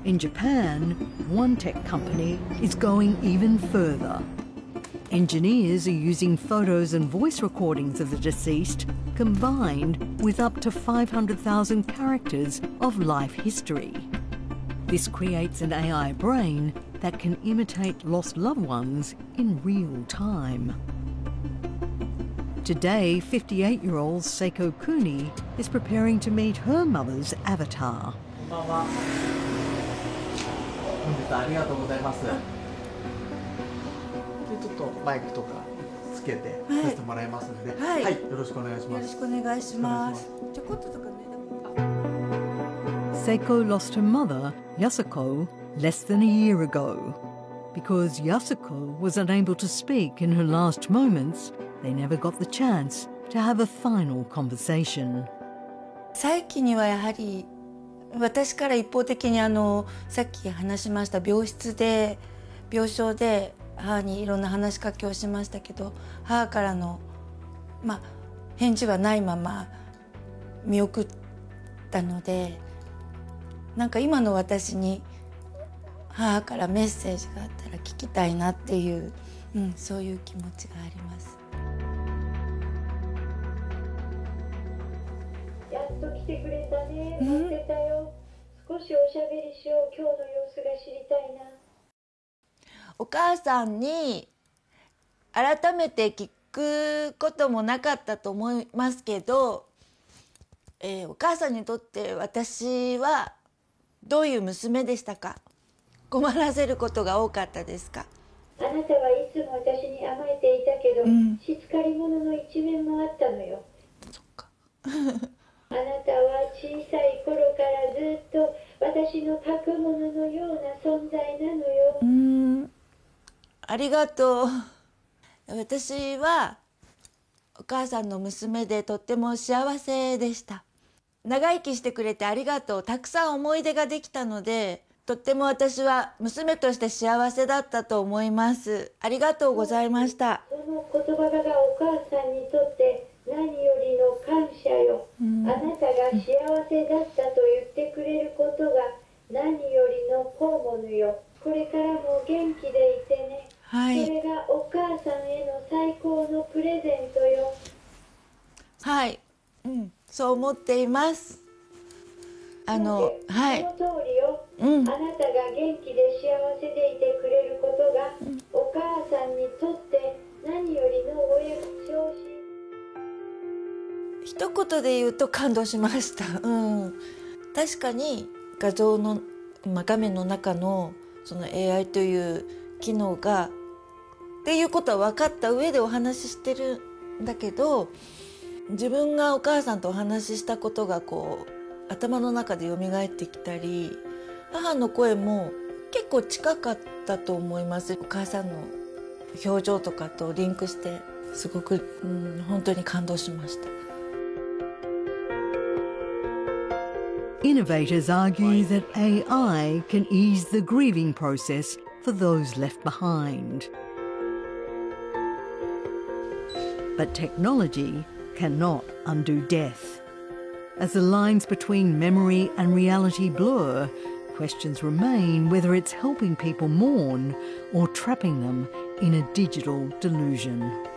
In Japan, one tech company is going even further. Engineers are using photos and voice recordings of the deceased combined with up to 500,000 characters of life history. This creates an AI brain that can imitate lost loved ones in real time. Today, 58-year-old Seiko Kuni is preparing to meet her mother's avatar. 本日はありがとうございます。で、ちょっとマイクとかつけてさせてもらいますので、はい、よろしくお願いします。 よろしくお願いします。ちょこっととかね。 Seiko lost her mother, Yasuko, less than a year ago. Because Yasuko was unable to speak in her last moments, they never got the chance to have a final conversation. 最近にはやはり私から一方的にさっき話しました病床で母にいろんな話しかけをしましたけど、母からの返事はないまま見送ったので、なんか今の私に母からメッセージがあったら聞きたいなっていう、そういう気持ちがあります。 やっと来てくれたね。待ってたよ。少しおしゃべりしよう。今日の様子が知りたいな。 お母さんに改めて聞くこともなかったと思いますけど、お母さんにとって私はどういう娘でしたか？困らせることが多かったですか？ あなたはいつも私に甘えていたけど、しつかり者の一面もあったのよ。 そっかあなたは小さい頃からずっと私の書くもののような存在なのよ。 ありがとう。私はお母さんの娘でとっても幸せでした。長生きしてくれてありがとう。たくさん思い出ができたので、とっても私は娘として幸せだったと思います。ありがとうございました。 その言葉がお母さんにとって何よりの感謝よ。あなたが幸せだったと言ってくれることが何よりの幸物よ。これからも元気でいてね。 はい。 それがお母さんへの最高のプレゼントよ。 はい、そう思っています。はい。 その通りよ。あなたが元気で幸せでいてくれることが、お母さんにとって何よりのお役所し。 一言で言うと感動しました。確かに画像の、画面の中のその AI という機能がっていうことは分かった上でお話ししてるんだけど、自分がお母さんとお話ししたことがこう頭の中で蘇ってきたり、母の声も結構近かったと思います。お母さんの表情とかとリンクしてすごく、本当に感動しました。 Innovators argue that AI can ease the grieving process for those left behind. But technology cannot undo death. As the lines between memory and reality blur, questions remain whether it's helping people mourn or trapping them in a digital delusion.